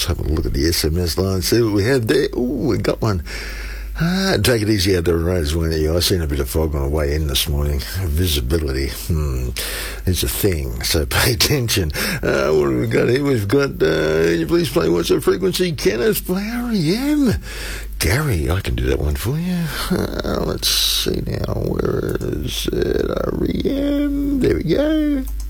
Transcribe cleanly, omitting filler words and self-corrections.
Let's have a look at the SMS line, see what we have there. Ooh, we got one. Take it easy out there on roads, won't you? I've seen a bit of fog on the way in this morning. Visibility, it's a thing, so pay attention. What have we got here? We've got, can you please play What's the Frequency, Kenneth, by R.E.M. Gary, I can do that one for you. Let's see now, where is it? R.E.M. There we go.